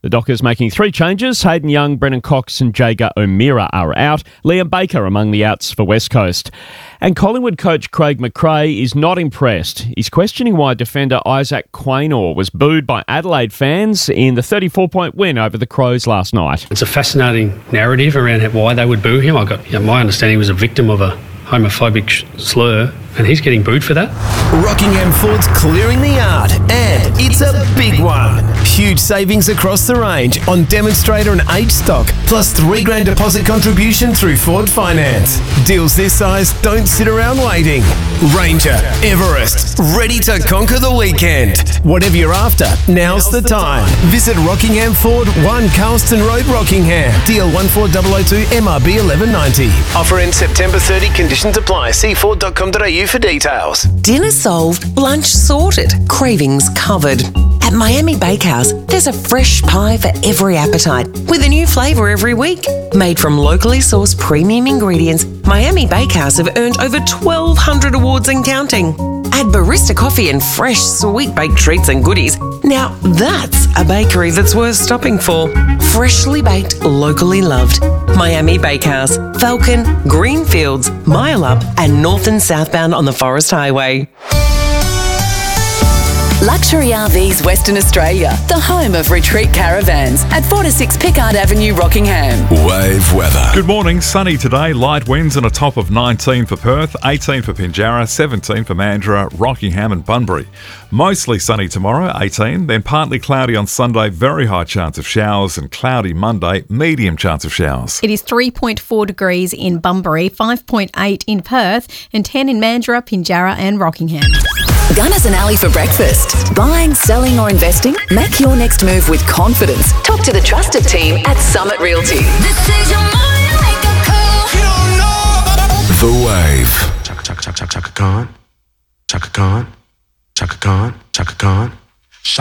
The Dockers making 3 changes. Hayden Young, Brennan Cox and Jager O'Meara are out. Liam Baker among the outs for West Coast. And Collingwood coach Craig McRae is not impressed. He's questioning why defender Isaac Quaynor was booed by Adelaide fans in the 34-point win over the Crows last night. It's a fascinating narrative around why they would boo him. My understanding he was a victim of a homophobic slur, and he's getting booed for that. Rockingham Ford's clearing the yard, and it's a big one. Huge savings across the range on demonstrator and H stock, plus $3,000 deposit contribution through Ford Finance. Deals this size don't sit around waiting. Ranger, Everest, ready to conquer the weekend. Whatever you're after, now's the time. Visit Rockingham Ford, 1 Carlston Road, Rockingham. DL 14002 MRB 1190. Offer in September 30. Conditions apply. See Ford.com.au for details. Dinner solved, lunch sorted, cravings covered. At Miami Bakehouse, there's a fresh pie for every appetite, with a new flavour every week. Made from locally sourced premium ingredients, Miami Bakehouse have earned over 1,200 awards and counting. Add barista coffee and fresh sweet baked treats and goodies. Now that's a bakery that's worth stopping for. Freshly baked, locally loved. Miami Bakehouse, Falcon, Greenfields, Mile Up and north and southbound on the Forest Highway. Luxury RVs Western Australia, the home of retreat caravans at 4-6 Pickard Avenue, Rockingham. Wave weather. Good morning. Sunny today. Light winds and a top of 19 for Perth, 18 for Pinjarra, 17 for Mandurah, Rockingham and Bunbury. Mostly sunny tomorrow, 18. Then partly cloudy on Sunday, very high chance of showers, and cloudy Monday, medium chance of showers. It is 3.4 degrees in Bunbury, 5.8 in Perth and 10 in Mandurah, Pinjarra and Rockingham. Gunners and Alley for breakfast. Buying, selling or investing? Make your next move with confidence. Talk to the trusted team at Summit Realty. The Wave. Chaka Khan, Chaka Khan, Chaka Khan, Chaka Khan.